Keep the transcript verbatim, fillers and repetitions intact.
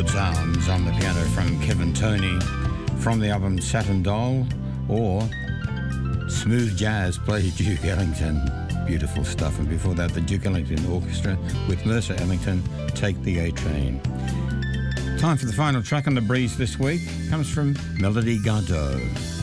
Lord's Arms on the piano from Kevin Toney from the album Saturn Doll, or Smooth Jazz plays Duke Ellington. Beautiful stuff. And before that, the Duke Ellington Orchestra with Mercer Ellington, Take the A Train. Time for the final track on The Breeze this week. Comes from Melody Gardot.